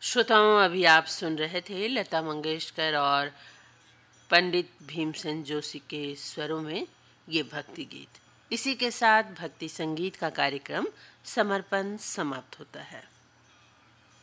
श्रोताओं, अभी आप सुन रहे थे लता मंगेशकर और पंडित भीमसेन जोशी के स्वरों में ये भक्ति गीत। इसी के साथ भक्ति संगीत का कार्यक्रम समर्पण समाप्त होता है।